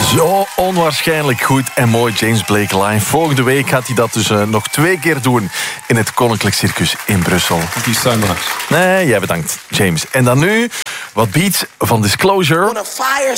Zo onwaarschijnlijk goed en mooi James Blake live. Volgende week gaat hij dat dus nog 2 keer doen in het Koninklijk Circus in Brussel. Thank you so much. Nee, jij bedankt, James. En dan nu wat beats van Disclosure.